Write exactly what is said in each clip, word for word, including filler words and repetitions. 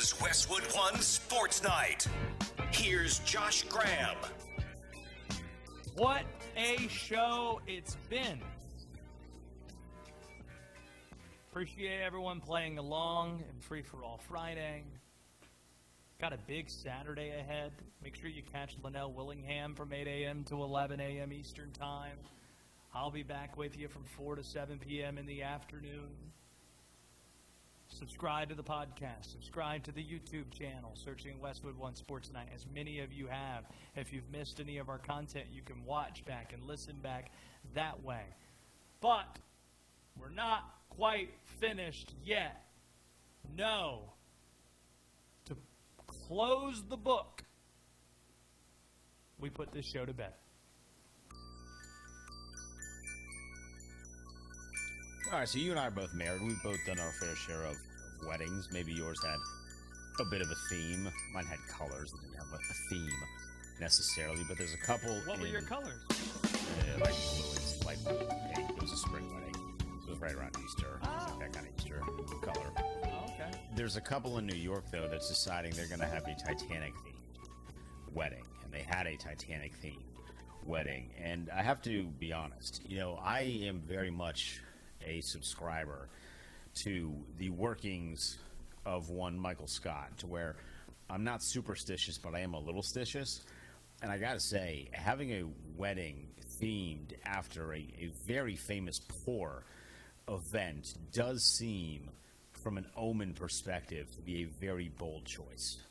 is Westwood One Sports Night. Here's Josh Graham. What a show it's been. Appreciate everyone playing along in Free For All Friday. Got a big Saturday ahead. Make sure you catch Linnell Willingham from eight a.m. to eleven a.m. Eastern Time. I'll be back with you from four to seven p.m. in the afternoon. Subscribe to the podcast. Subscribe to the YouTube channel, searching Westwood One Sports Night, as many of you have. If you've missed any of our content, you can watch back and listen back that way. But we're not quite finished yet. No. To close the book, we put this show to bed. All right, so you and I are both married. We've both done our fair share of weddings. Maybe yours had a bit of a theme. Mine had colors. It didn't have a theme necessarily, but there's a couple. What were in, your colors? Uh, like blue, like pink. It was a spring wedding. It was right around Easter. Oh. It was like that kind of Easter color. Oh, okay. There's a couple in New York, though, that's deciding they're going to have a Titanic-themed wedding, and they had a Titanic-themed wedding. And I have to be honest, you know, I am very much a subscriber to the workings of one Michael Scott, to where I'm not superstitious, but I am a little stitious. And I gotta say, having a wedding themed after a, a very famous poor event does seem, from an Omen perspective, to be a very bold choice.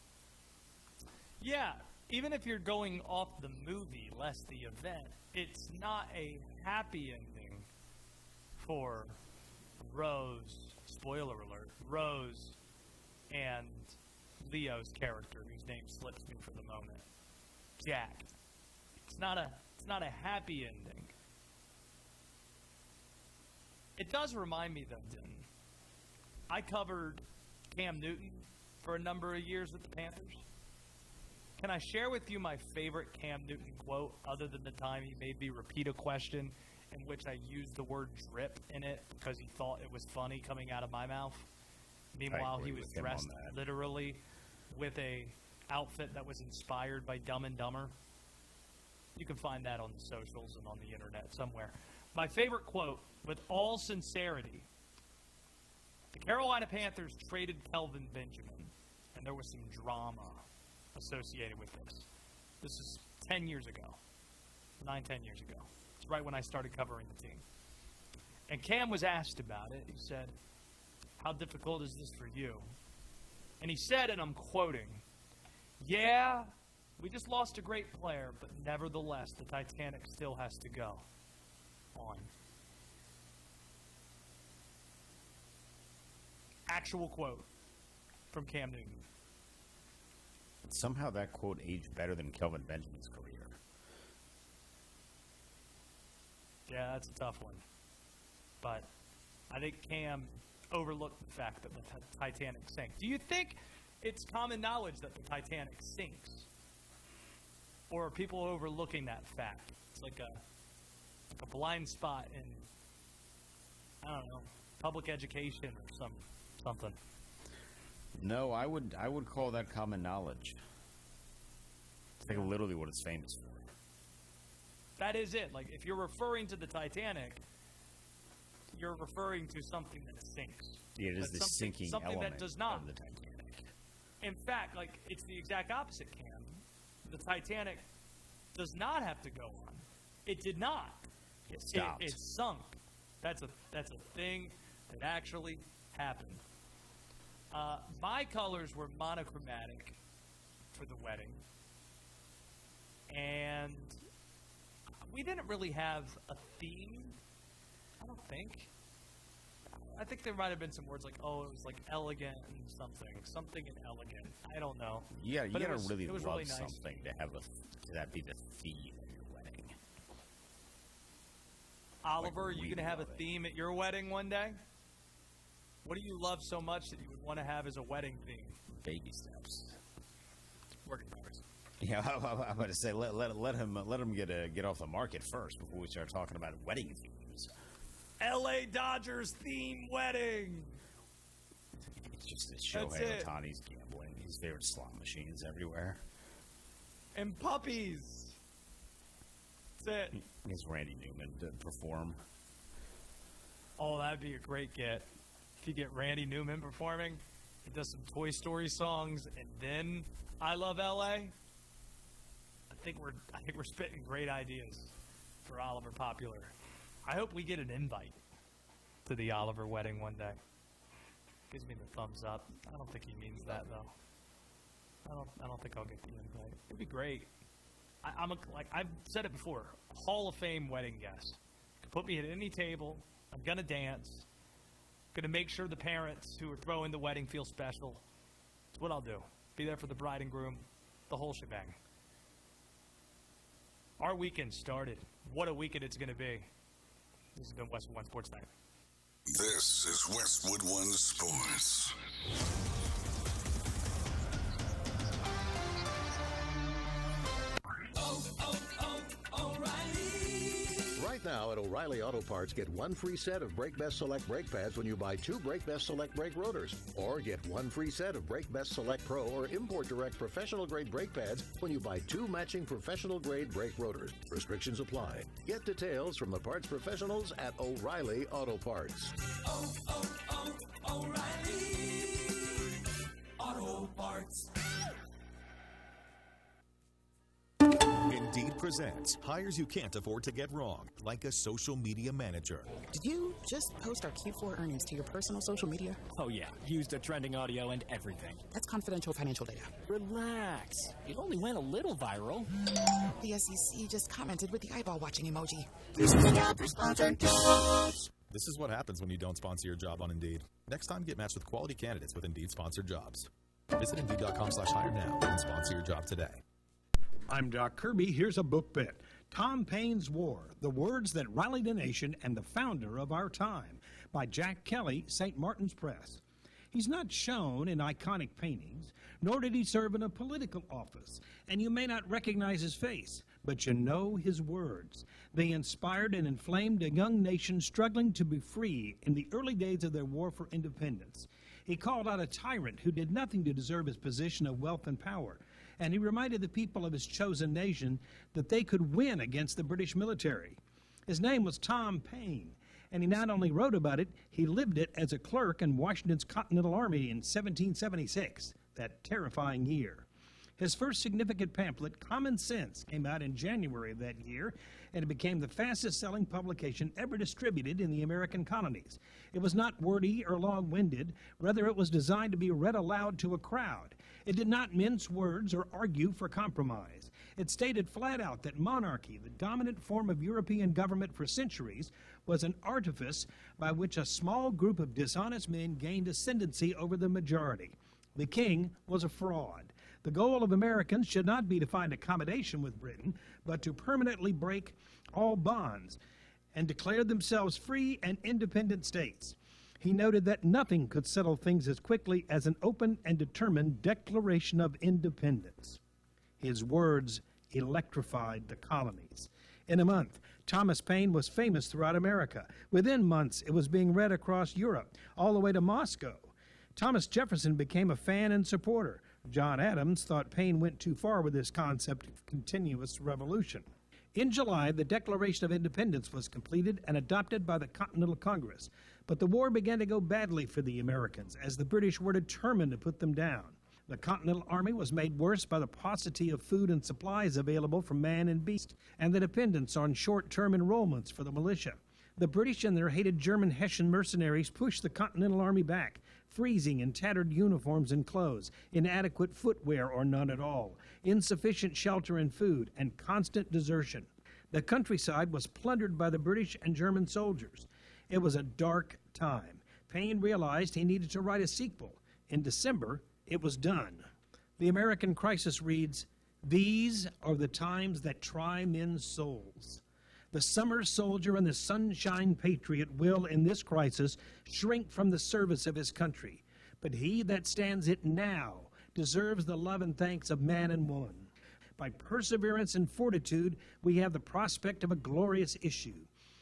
Yeah, even if you're going off the movie, less the event, it's not a happy ending for Rose, spoiler alert, Rose and Leo's character, whose name slips me for the moment, Jack. It's not a, it's not a happy ending. It does remind me, though, Denton, I covered Cam Newton for a number of years with the Panthers. Can I share with you my favorite Cam Newton quote, other than the time he made me repeat a question in which I used the word drip in it because he thought it was funny coming out of my mouth? Meanwhile, he was dressed literally with a outfit that was inspired by Dumb and Dumber. You can find that on the socials and on the internet somewhere. My favorite quote, with all sincerity: the Carolina Panthers traded Kelvin Benjamin, and there was some drama associated with this. This is ten years ago. Nine, ten years ago. It's right when I started covering the team. And Cam was asked about it. He said, "How difficult is this for you?" And he said, and I'm quoting, "Yeah, we just lost a great player, but nevertheless, the Titanic still has to go on." Actual quote from Cam Newton. Somehow that quote aged better than Kelvin Benjamin's career. Yeah, that's a tough one. But I think Cam overlooked the fact that the t- Titanic sank. Do you think it's common knowledge that the Titanic sinks? Or are people overlooking that fact? It's like a, like a blind spot in, I don't know, public education or some something. No, I would I would call that common knowledge. It's like literally what it's famous for. That is it. Like, if you're referring to the Titanic, you're referring to something that sinks. Yeah, it is the sinking something element that does not. of the Titanic. In fact, like, it's the exact opposite, Cam. The Titanic does not have to go on. It did not. It stopped. It, it sunk. That's a that's a thing that actually happened. Uh, my colors were monochromatic for the wedding, and we didn't really have a theme. I don't think. I think there might have been some words like, oh, it was like elegant and something, something and elegant. I don't know. Yeah, you But it gotta was- really it was love really nice. something to have a to that be the theme of your wedding. Oliver, are you really going to have a love it. theme at your wedding one day? What do you love so much that you would want to have as a wedding theme? Baby steps. Work in progress. Yeah, I, I, I'm going to say let let let him let him get uh, get off the market first before we start talking about wedding themes. L A Dodgers theme wedding. It's just that Shohei it. Ohtani's gambling. His favorite slot machines everywhere. And puppies. That's it. He has Randy Newman to perform. Oh, that'd be a great get. If you get Randy Newman performing, he does some Toy Story songs, and then I Love L A. I think we're I think we're spitting great ideas for Oliver Popular. I hope we get an invite to the Oliver wedding one day. Gives me the thumbs up. I don't think he means that though. I don't. I don't think I'll get the invite. It'd be great. I, I'm a, like I've said it before. Hall of Fame wedding guest. You can put me at any table. I'm gonna dance. Gonna make sure the parents who are throwing the wedding feel special. That's what I'll do. Be there for the bride and groom, the whole shebang. Our weekend started. What a weekend it's gonna be. This has been Westwood One Sports Night. This is Westwood One Sports. Oh, oh, oh, O'Reilly. Right now at O'Reilly Auto Parts, get one free set of Brake Best Select brake pads when you buy two Brake Best Select brake rotors. Or get one free set of Brake Best Select Pro or Import Direct professional grade brake pads when you buy two matching professional grade brake rotors. Restrictions apply. Get details from the parts professionals at O'Reilly Auto Parts. Oh, oh, oh, O'Reilly Auto Parts. Indeed presents hires you can't afford to get wrong, like a social media manager. Did you just post our Q four earnings to your personal social media? Oh yeah, used the trending audio and everything. That's confidential financial data. Relax. It only went a little viral. The S E C just commented with the eyeball watching emoji. This is a job for sponsored jobs. This is what happens when you don't sponsor your job on Indeed. Next time, get matched with quality candidates with Indeed sponsored jobs. Visit Indeed.com slash hire now and sponsor your job today. I'm Doc Kirby. Here's a book bit. Tom Paine's War, The Words That Rallied a Nation and the Founder of Our Time, by Jack Kelly, Saint Martin's Press. He's not shown in iconic paintings, nor did he serve in a political office, and you may not recognize his face, but you know his words. They inspired and inflamed a young nation struggling to be free in the early days of their war for independence. He called out a tyrant who did nothing to deserve his position of wealth and power, and he reminded the people of his chosen nation that they could win against the British military. His name was Tom Paine, and he not only wrote about it, he lived it as a clerk in Washington's Continental Army in seventeen seventy-six, that terrifying year. His first significant pamphlet, Common Sense, came out in January of that year, and it became the fastest-selling publication ever distributed in the American colonies. It was not wordy or long-winded. Rather, it was designed to be read aloud to a crowd. It did not mince words or argue for compromise. It stated flat out that monarchy, the dominant form of European government for centuries, was an artifice by which a small group of dishonest men gained ascendancy over the majority. The king was a fraud. The goal of Americans should not be to find accommodation with Britain, but to permanently break all bonds and declare themselves free and independent states. He noted that nothing could settle things as quickly as an open and determined Declaration of Independence. His words electrified the colonies. In a month, Thomas Paine was famous throughout America. Within months, it was being read across Europe, all the way to Moscow. Thomas Jefferson became a fan and supporter. John Adams thought Paine went too far with this concept of continuous revolution. In July, the Declaration of Independence was completed and adopted by the Continental Congress. But the war began to go badly for the Americans, as the British were determined to put them down. The Continental Army was made worse by the paucity of food and supplies available from man and beast, and the dependence on short-term enrollments for the militia. The British and their hated German Hessian mercenaries pushed the Continental Army back, freezing in tattered uniforms and clothes, inadequate footwear or none at all, insufficient shelter and food, and constant desertion. The countryside was plundered by the British and German soldiers. It was a dark time. Paine realized he needed to write a sequel. In December, it was done. The American Crisis reads, "These are the times that try men's souls. The summer soldier and the sunshine patriot will, in this crisis, shrink from the service of his country. But he that stands it now deserves the love and thanks of man and woman. By perseverance and fortitude, we have the prospect of a glorious issue.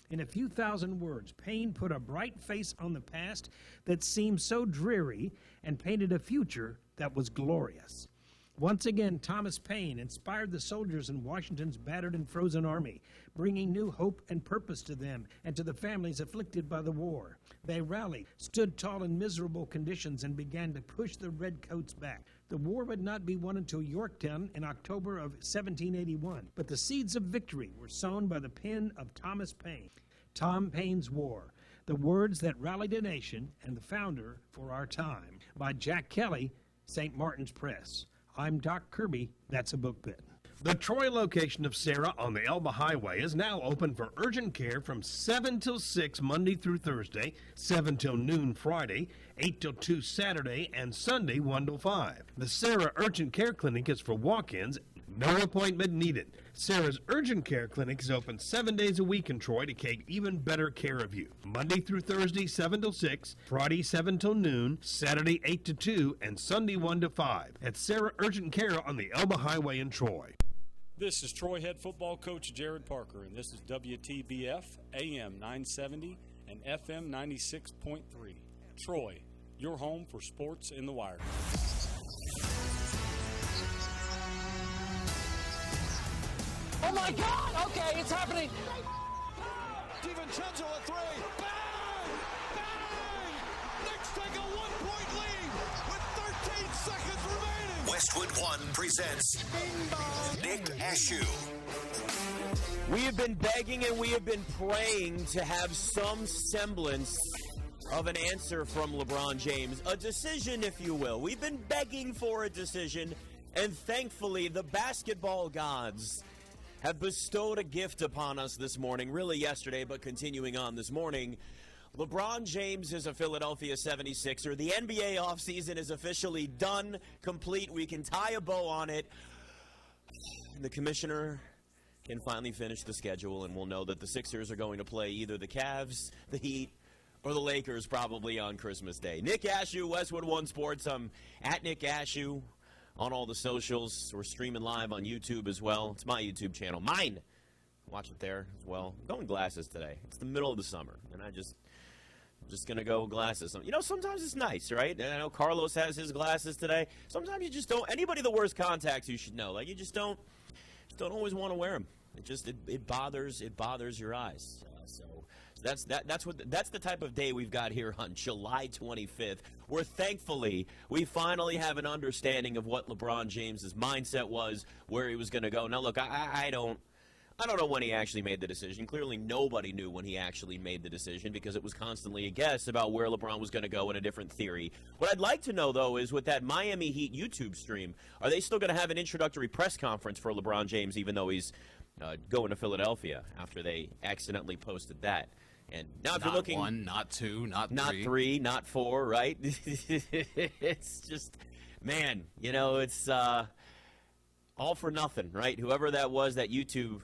In a few thousand words, Payne put a bright face on the past that seemed so dreary and painted a future that was glorious. Once again, Thomas Paine inspired the soldiers in Washington's battered and frozen army, bringing new hope and purpose to them and to the families afflicted by the war. They rallied, stood tall in miserable conditions, and began to push the redcoats back. The war would not be won until Yorktown in October of seventeen eighty-one, but the seeds of victory were sown by the pen of Thomas Paine. Tom Paine's War, the words that rallied a nation and the founder for our time, by Jack Kelly, Saint Martin's Press. I'm Doc Kirby. That's a book bit. The Troy location of Sarah on the Elba Highway is now open for urgent care from seven till six Monday through Thursday, seven till noon Friday, eight till two Saturday, and Sunday one till five. The Sarah Urgent Care Clinic is for walk-ins. No appointment needed. Sarah's Urgent Care Clinic is open seven days a week in Troy to take even better care of you. Monday through Thursday, seven till six, Friday, seven till noon, Saturday, eight to two, and Sunday, one to five. At Sarah Urgent Care on the Elba Highway in Troy. This is Troy head football coach Jared Parker, and this is W T B F, A M nine seventy and F M ninety-six point three. Troy, your home for sports in the wire. Oh my God! Okay, it's happening. DiVincenzo a three. Bang! Bang! Knicks take a one-point lead with thirteen seconds remaining. Westwood One presents Nick Ashew. We have been begging and we have been praying to have some semblance of an answer from LeBron James. A decision, if you will. We've been begging for a decision, and thankfully the basketball gods have bestowed a gift upon us this morning, really yesterday, but continuing on this morning. LeBron James is a Philadelphia seventy-sixer. The N B A offseason is officially done, complete. We can tie a bow on it. The commissioner can finally finish the schedule, and we'll know that the Sixers are going to play either the Cavs, the Heat, or the Lakers probably on Christmas Day. Nick Ashew, Westwood One Sports. I'm at Nick Ashew on all the socials. We're streaming live on YouTube as well. It's my YouTube channel. Mine. Watch it there as well. I'm going glasses today. It's the middle of the summer, and I just, I'm just going to go glasses. You know, sometimes it's nice, right? And I know Carlos has his glasses today. Sometimes you just don't. Anybody that wears contacts, you should know. Like, you just don't, just don't always want to wear them. It just, it, it bothers, it bothers your eyes. Uh, so. So that's that. That's what. That's the type of day we've got here on July twenty-fifth, where thankfully we finally have an understanding of what LeBron James's mindset was, where he was going to go. Now, look, I, I don't, I don't know when he actually made the decision. Clearly, nobody knew when he actually made the decision because it was constantly a guess about where LeBron was going to go in a different theory. What I'd like to know, though, is with that Miami Heat YouTube stream, are they still going to have an introductory press conference for LeBron James, even though he's uh, going to Philadelphia after they accidentally posted that? And now if not you're looking, one, not two, not not three, three not four, right? It's just, man, you know, it's uh, all for nothing, right? Whoever that was, that YouTube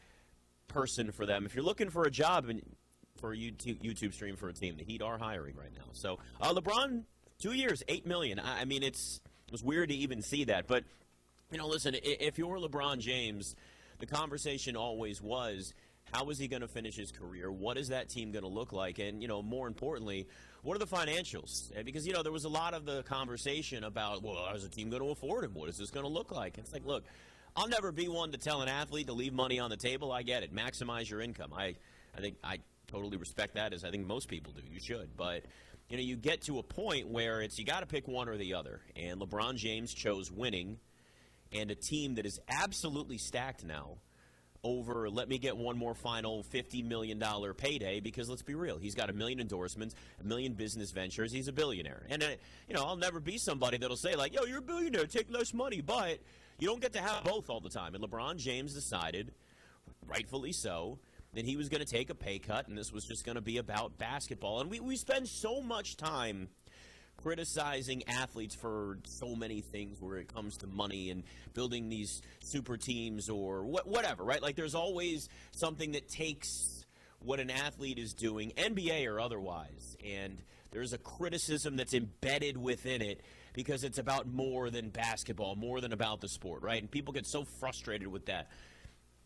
person for them. If you're looking for a job and for a YouTube, YouTube stream for a team, the Heat are hiring right now. So uh, LeBron, two years, eight million. I, I mean, it's it was weird to even see that, but you know, listen, if you're LeBron James, the conversation always was, how is he going to finish his career? What is that team going to look like? And, you know, more importantly, what are the financials? Because, you know, there was a lot of the conversation about, well, is the team going to afford him? What is this going to look like? It's like, look, I'll never be one to tell an athlete to leave money on the table. I get it. Maximize your income. I, I think I totally respect that, as I think most people do. You should. But, you know, you get to a point where it's you got to pick one or the other. And LeBron James chose winning and a team that is absolutely stacked now over, let me get one more final fifty million dollars payday, because let's be real, he's got a million endorsements, a million business ventures, he's a billionaire. And, uh, you know, I'll never be somebody that'll say, like, yo, you're a billionaire, take less money, but you don't get to have both all the time. And LeBron James decided, rightfully so, that he was going to take a pay cut, and this was just going to be about basketball. And we, we spend so much time criticizing athletes for so many things where it comes to money and building these super teams or wh- whatever, right? Like, there's always something that takes what an athlete is doing, N B A or otherwise, and there's a criticism that's embedded within it because it's about more than basketball, more than about the sport, right? And people get so frustrated with that.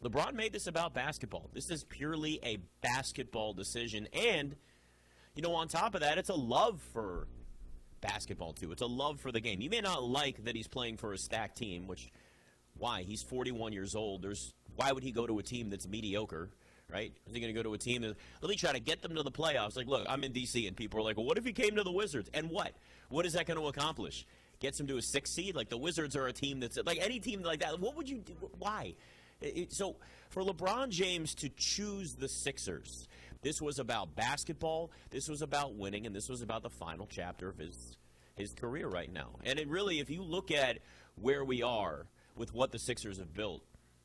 LeBron made this about basketball. This is purely a basketball decision. And, you know, on top of that, it's a love for basketball, too. It's a love for the game. You may not like that he's playing for a stacked team, which, why? He's forty-one years old. There's why would he go to a team that's mediocre, right? Is he going to go to a team that, let me try to get them to the playoffs? Like, look, I'm in D C, and people are like, well, what if he came to the Wizards? And what? What is that going to accomplish? Gets him to a sixth seed? Like, the Wizards are a team that's, like, any team like that. What would you do? Why? It, so, for LeBron James to choose the Sixers, this was about basketball, this was about winning, and this was about the final chapter of his his career right now. And it really, if you look at where we are with what the Sixers have built,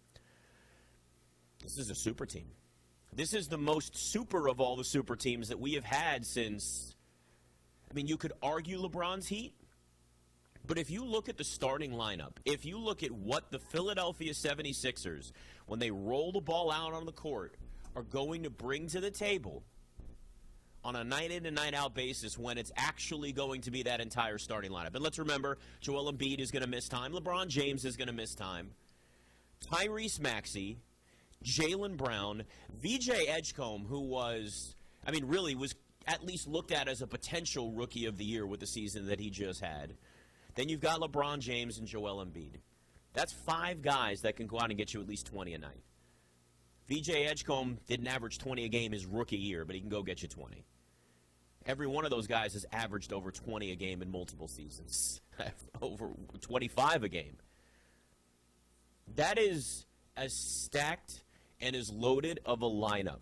this is a super team. This is the most super of all the super teams that we have had since, I mean, you could argue LeBron's Heat, but if you look at the starting lineup, if you look at what the Philadelphia seventy-sixers, when they roll the ball out on the court, are going to bring to the table on a night-in and night-out basis when it's actually going to be that entire starting lineup. And let's remember, Joel Embiid is going to miss time. LeBron James is going to miss time. Tyrese Maxey, Jaylen Brown, V J Edgecombe, who was, I mean, really was at least looked at as a potential rookie of the year with the season that he just had. Then you've got LeBron James and Joel Embiid. That's five guys that can go out and get you at least twenty a night. V J Edgecombe didn't average twenty a game his rookie year, but he can go get you twenty. Every one of those guys has averaged over twenty a game in multiple seasons. Over twenty-five a game. That is as stacked and as loaded of a lineup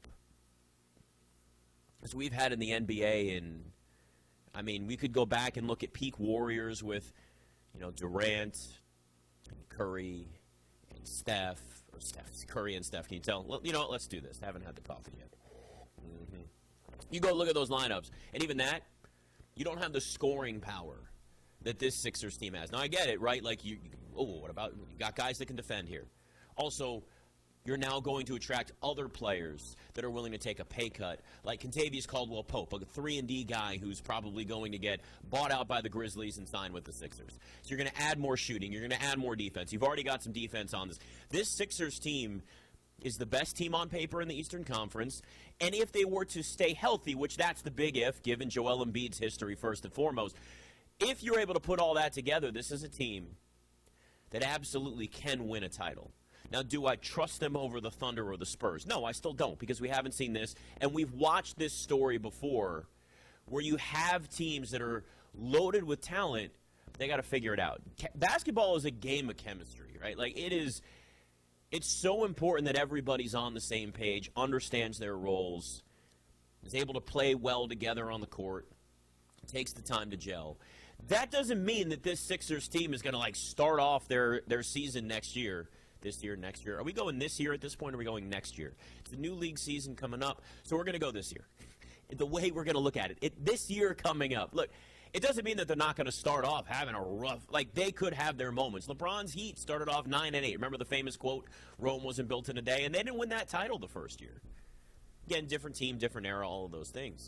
as we've had in the N B A. And, I mean, we could go back and look at peak Warriors with, you know, Durant and Curry and Steph. Or Steph, Curry and Steph, can you tell? Well, you know what, let's do this. I haven't had the coffee yet. Mm-hmm. You go look at those lineups, and even that, you don't have the scoring power that this Sixers team has. Now, I get it, right? Like, you, oh, what about, you got guys that can defend here. Also, you're now going to attract other players that are willing to take a pay cut, like Kentavious Caldwell-Pope, a three and D guy who's probably going to get bought out by the Grizzlies and signed with the Sixers. So you're going to add more shooting. You're going to add more defense. You've already got some defense on this. This Sixers team is the best team on paper in the Eastern Conference, and if they were to stay healthy, which that's the big if, given Joel Embiid's history first and foremost, if you're able to put all that together, this is a team that absolutely can win a title. Now, do I trust them over the Thunder or the Spurs? No, I still don't, because we haven't seen this, and we've watched this story before where you have teams that are loaded with talent. They got to figure it out. Basketball is a game of chemistry, right? Like, it is, it's so important that everybody's on the same page, understands their roles, is able to play well together on the court, takes the time to gel. That doesn't mean that this Sixers team is going to, like, start off their, their season next year. This year, next year. Are we going this year at this point, or are we going next year? It's the new league season coming up, so we're going to go this year. The way we're going to look at it. it. This year coming up. Look, it doesn't mean that they're not going to start off having a rough, like, they could have their moments. LeBron's Heat started off nine and eight. Remember the famous quote, Rome wasn't built in a day, and they didn't win that title the first year. Again, different team, different era, all of those things.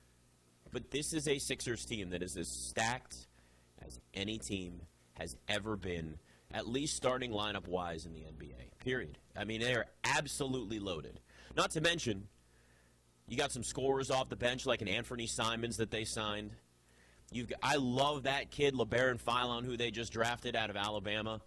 But this is a Sixers team that is as stacked as any team has ever been, at least starting lineup-wise in the N B A, period. I mean, they are absolutely loaded. Not to mention, you got some scorers off the bench like an Anthony Simons that they signed. You've got, I love that kid, LeBaron Philon, who they just drafted out of Alabama.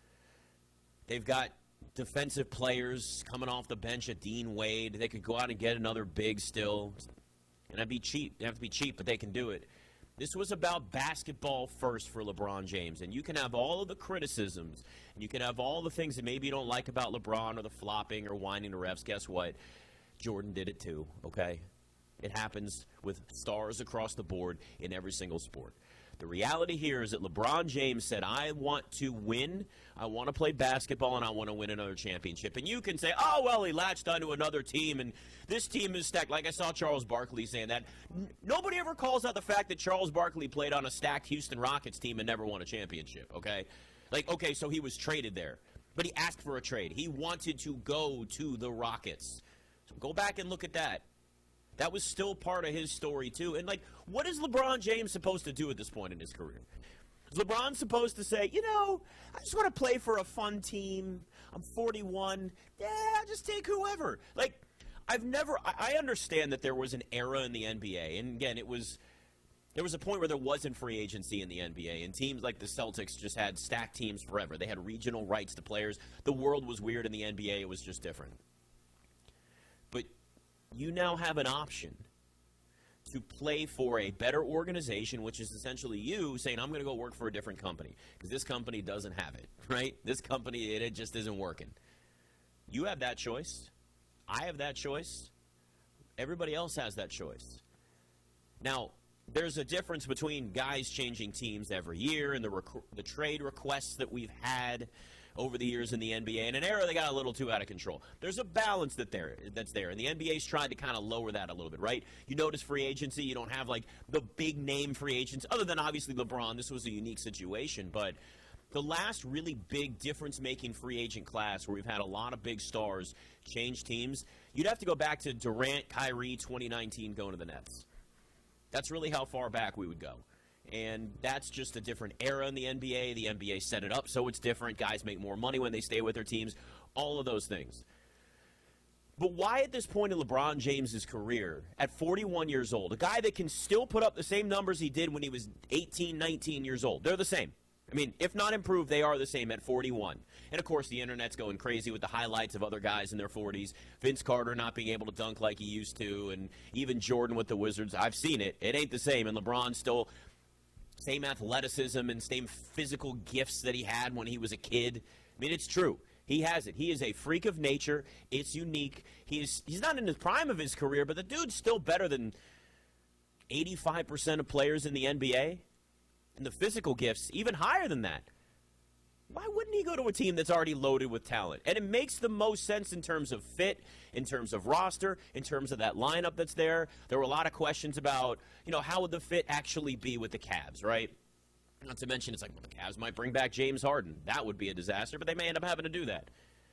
They've got defensive players coming off the bench at Dean Wade. They could go out and get another big still. And that'd be cheap. They have to be cheap, but they can do it. This was about basketball first for LeBron James, and you can have all of the criticisms, and you can have all the things that maybe you don't like about LeBron or the flopping or whining the refs. Guess what? Jordan did it too, okay? It happens with stars across the board in every single sport. The reality here is that LeBron James said, I want to win, I want to play basketball, and I want to win another championship. And you can say, oh, well, he latched onto another team, and this team is stacked. Like I saw Charles Barkley saying that. N- nobody ever calls out the fact that Charles Barkley played on a stacked Houston Rockets team and never won a championship, okay? Like, okay, so he was traded there, but he asked for a trade. He wanted to go to the Rockets. So go back and look at that. That was still part of his story, too. And, like, what is LeBron James supposed to do at this point in his career? Is LeBron supposed to say, you know, I just want to play for a fun team. I'm forty-one. Yeah, I'll just take whoever. Like, I've never – I understand that there was an era in the N B A. And, again, it was – there was a point where there wasn't free agency in the N B A, and teams like the Celtics just had stacked teams forever. They had regional rights to players. The world was weird in the N B A. It was just different. But you now have an option to play for a better organization, which is essentially you saying, I'm going to go work for a different company because this company doesn't have it, right? This company, it, it just isn't working. You have that choice. I have that choice. Everybody else has that choice. Now, there's a difference between guys changing teams every year and the, rec- the trade requests that we've had over the years in the N B A. In an era, they got a little too out of control. There's a balance that there that's there, and the N B A's tried to kind of lower that a little bit, right? You notice free agency, you don't have, like, the big-name free agents, other than, obviously, LeBron. This was a unique situation, but the last really big difference-making free agent class where we've had a lot of big stars change teams, you'd have to go back to Durant, Kyrie, twenty nineteen going to the Nets. That's really how far back we would go. And that's just a different era in the N B A. The N B A set it up so it's different. Guys make more money when they stay with their teams. All of those things. But why at this point in LeBron James' career, at forty-one years old, a guy that can still put up the same numbers he did when he was eighteen, nineteen years old, they're the same. I mean, if not improved, they are the same at forty-one. And, of course, the Internet's going crazy with the highlights of other guys in their forties. Vince Carter not being able to dunk like he used to, and even Jordan with the Wizards. I've seen it. It ain't the same. And LeBron still same athleticism and same physical gifts that he had when he was a kid. I mean, it's true. He has it. He is a freak of nature. It's unique. He's he's not in the prime of his career, but the dude's still better than eighty-five percent of players in the N B A. And the physical gifts, even higher than that. Why wouldn't he go to a team that's already loaded with talent? And it makes the most sense in terms of fit, in terms of roster, in terms of that lineup that's there. There were a lot of questions about, you know, how would the fit actually be with the Cavs, right? Not to mention, it's like, well, the Cavs might bring back James Harden. That would be a disaster, but they may end up having to do that.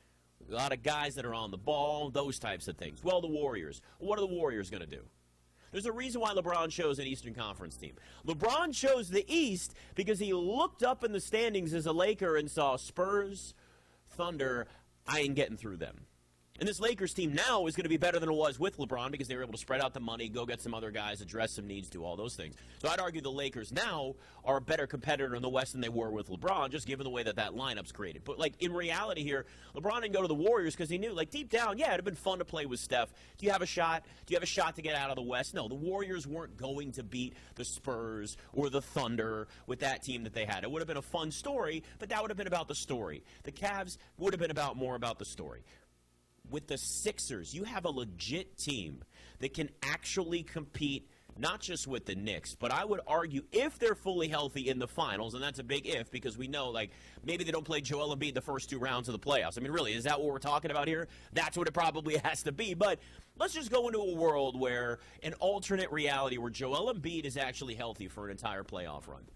A lot of guys that are on the ball, those types of things. Well, the Warriors. What are the Warriors going to do? There's a reason why LeBron chose an Eastern Conference team. LeBron chose the East because he looked up in the standings as a Laker and saw Spurs, Thunder. I ain't getting through them. And this Lakers team now is going to be better than it was with LeBron because they were able to spread out the money, go get some other guys, address some needs, do all those things. So I'd argue the Lakers now are a better competitor in the West than they were with LeBron, just given the way that that lineup's created. But, like, in reality here, LeBron didn't go to the Warriors because he knew, like, deep down, yeah, it would have been fun to play with Steph. Do you have a shot? Do you have a shot to get out of the West? No, the Warriors weren't going to beat the Spurs or the Thunder with that team that they had. It would have been a fun story, but that would have been about the story. The Cavs would have been about more about the story. With the Sixers, you have a legit team that can actually compete not just with the Knicks, but I would argue if they're fully healthy in the finals, and that's a big if because we know, like, maybe they don't play Joel Embiid the first two rounds of the playoffs. I mean, really, is that what we're talking about here? That's what it probably has to be. But let's just go into a world where an alternate reality where Joel Embiid is actually healthy for an entire playoff run.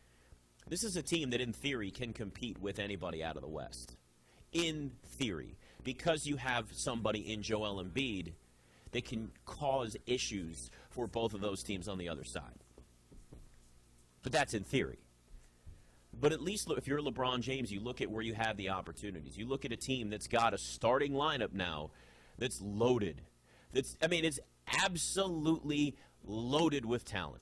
This is a team that, in theory, can compete with anybody out of the West. In theory. Because you have somebody in Joel Embiid that can cause issues for both of those teams on the other side. But that's in theory. But at least look, if you're LeBron James, you look at where you have the opportunities. You look at a team that's got a starting lineup now that's loaded. That's, I mean, it's absolutely loaded with talent.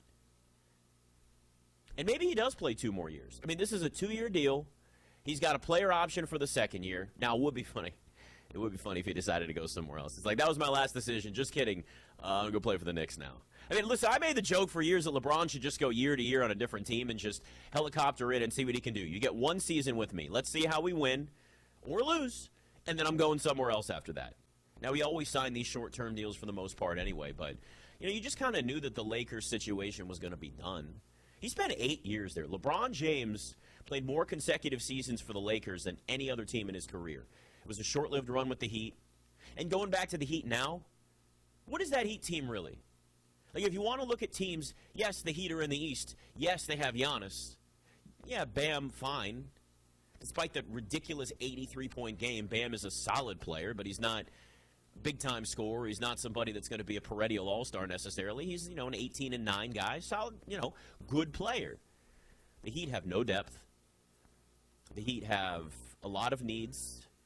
And maybe he does play two more years. I mean, this is a two-year deal. He's got a player option for the second year. Now, it would be funny. It would be funny if he decided to go somewhere else. It's like, that was my last decision. Just kidding. Uh, I'm going to play for the Knicks now. I mean, listen, I made the joke for years that LeBron should just go year to year on a different team and just helicopter in and see what he can do. You get one season with me. Let's see how we win or lose, and then I'm going somewhere else after that. Now, we always sign these short-term deals for the most part anyway, but, you know, you just kind of knew that the Lakers situation was going to be done. He spent eight years there. LeBron James played more consecutive seasons for the Lakers than any other team in his career. It was a short-lived run with the Heat. And going back to the Heat now, what is that Heat team really? Like, if you want to look at teams, yes, the Heat are in the East. Yes, they have Giannis. Yeah, Bam, fine. Despite the ridiculous eighty-three point game, Bam is a solid player, but he's not a big-time scorer. He's not somebody that's going to be a perennial all-star necessarily. He's, you know, an eighteen and nine guy. Solid, you know, good player. The Heat have no depth. The Heat have a lot of needs.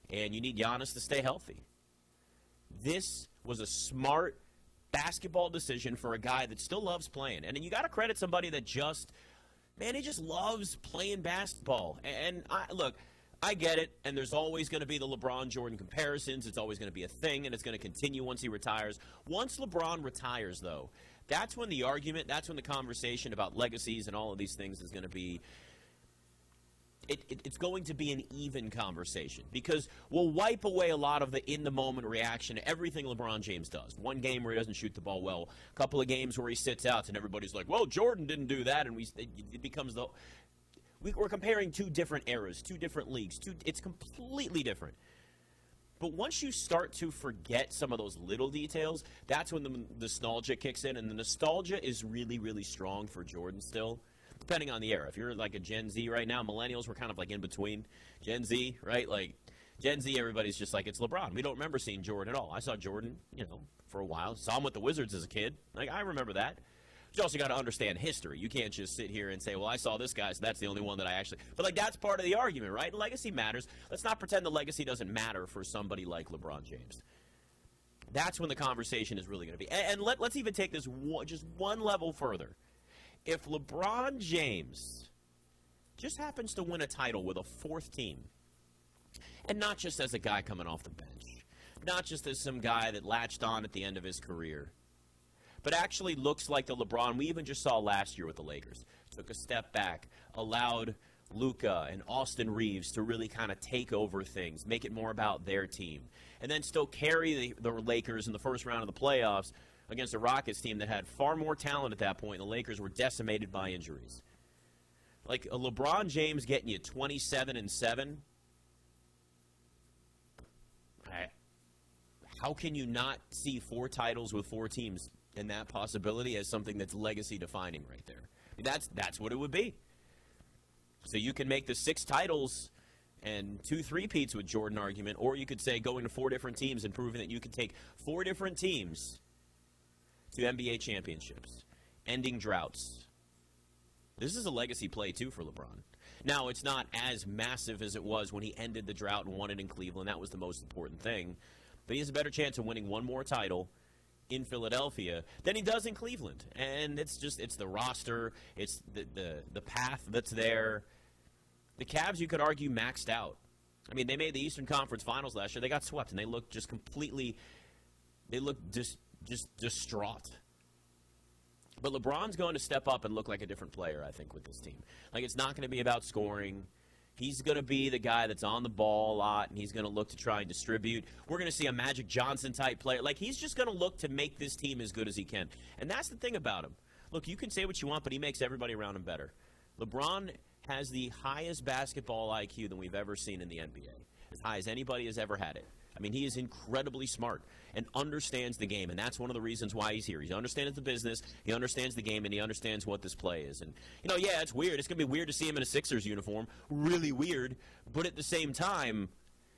and you need Giannis to stay healthy. This was a smart basketball decision for a guy that still loves playing. And you got to credit somebody that just, man, he just loves playing basketball. And, I look, I get it, and there's always going to be the LeBron-Jordan comparisons. It's always going to be a thing, and it's going to continue once he retires. Once LeBron retires, though, that's when the argument, that's when the conversation about legacies and all of these things is going to be, it, it, it's going to be an even conversation because we'll wipe away a lot of the in-the-moment reaction to everything LeBron James does. One game where he doesn't shoot the ball well, a couple of games where he sits out, and everybody's like, well, Jordan didn't do that, and we it, it becomes the – we're comparing two different eras, two different leagues. Two, it's completely different. But once you start to forget some of those little details, that's when the nostalgia kicks in, and the nostalgia is really, really strong for Jordan still, depending on the era. If you're like a Gen Z right now, millennials, we're kind of like in between. Gen Z, right? Like Gen Z, everybody's just like, it's LeBron. We don't remember seeing Jordan at all. I saw Jordan, you know, for a while. Saw him with the Wizards as a kid. Like, I remember that. You also got to understand history. You can't just sit here and say, well, I saw this guy, so that's the only one that I actually – but, like, that's part of the argument, right? Legacy matters. Let's not pretend the legacy doesn't matter for somebody like LeBron James. That's when the conversation is really going to be. And, and let, let's even take this one, just one level further. If LeBron James just happens to win a title with a fourth team, and not just as a guy coming off the bench, not just as some guy that latched on at the end of his career, but actually looks like the LeBron we even just saw last year with the Lakers. Took a step back, allowed Luka and Austin Reeves to really kind of take over things, make it more about their team, and then still carry the, the Lakers in the first round of the playoffs against a Rockets team that had far more talent at that point, and the Lakers were decimated by injuries. Like a LeBron James getting you twenty-seven and seven, I, how can you not see four titles with four teams and that possibility as something that's legacy defining right there? I mean, that's that's what it would be. So you can make the six titles and two three-peats with Jordan argument, or you could say going to four different teams and proving that you could take four different teams to N B A championships, ending droughts. This is a legacy play, too, for LeBron. Now, it's not as massive as it was when he ended the drought and won it in Cleveland. That was the most important thing. But he has a better chance of winning one more title in Philadelphia than he does in Cleveland. And it's just, it's the roster, it's the, the, the path that's there. The Cavs, you could argue, maxed out. I mean, they made the Eastern Conference Finals last year. They got swept, and they looked just completely, they looked just, just distraught. But LeBron's going to step up and look like a different player, I think, with this team. Like, it's not going to be about scoring. He's going to be the guy that's on the ball a lot, and he's going to look to try and distribute. We're going to see a Magic Johnson-type player. Like, he's just going to look to make this team as good as he can. And that's the thing about him. Look, you can say what you want, but he makes everybody around him better. LeBron has the highest basketball I Q than we've ever seen in the N B A, as high as anybody has ever had it. I mean, he is incredibly smart and understands the game, and that's one of the reasons why he's here. He understands the business, he understands the game, and he understands what this play is. And, you know, yeah, it's weird. It's going to be weird to see him in a Sixers uniform. Really weird. But at the same time,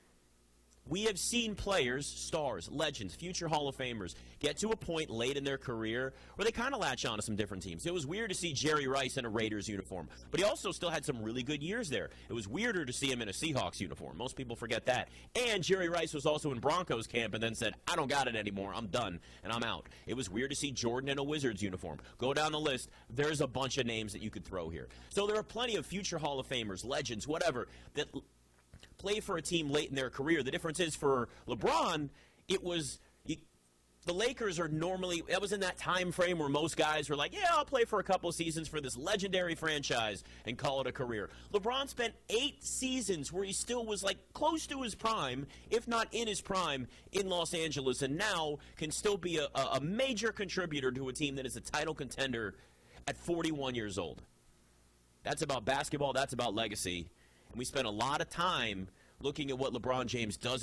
we have seen players, stars, legends, future Hall of Famers get to a point late in their career where they kind of latch on to some different teams. It was weird to see Jerry Rice in a Raiders uniform, but he also still had some really good years there. It was weirder to see him in a Seahawks uniform. Most people forget that. And Jerry Rice was also in Broncos camp and then said, I don't got it anymore. I'm done, and I'm out. It was weird to see Jordan in a Wizards uniform. Go down the list. There's a bunch of names that you could throw here. So there are plenty of future Hall of Famers, legends, whatever, that play for a team late in their career. The difference is for LeBron, it was you, the Lakers are normally, that was in that time frame where most guys were like, yeah, I'll play for a couple of seasons for this legendary franchise and call it a career. LeBron spent eight seasons where he still was like close to his prime, if not in his prime, in Los Angeles, and now can still be a, a major contributor to a team that is a title contender at forty-one years old. That's about basketball. That's about legacy. And we spent a lot of time looking at what LeBron James does